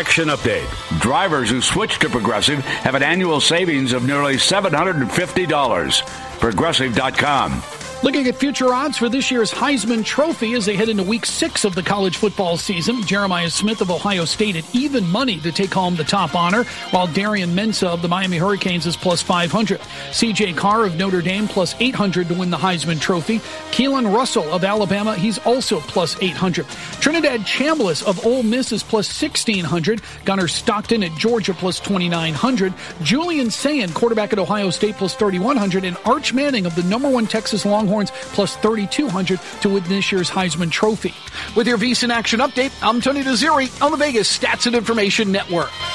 Action Update. Drivers who switch to Progressive have an annual savings of nearly $750. Progressive.com. Looking at future odds for this year's Heisman Trophy as they head into Week 6 of the college football season. Jeremiah Smith of Ohio State at even money to take home the top honor, while Darian Mensah of the Miami Hurricanes is plus 500. C.J. Carr of Notre Dame plus 800 to win the Heisman Trophy. Keelan Russell of Alabama, he's also plus 800. Trinidad Chambliss of Ole Miss is plus 1,600. Gunnar Stockton at Georgia plus 2,900. Julian Sayin, quarterback at Ohio State, plus 3,100. And Arch Manning of the #1 Texas Longhorns plus 3,200 to win this year's Heisman Trophy. With your VSiN Action Update, I'm Tony Desiri on the Vegas Stats and Information Network.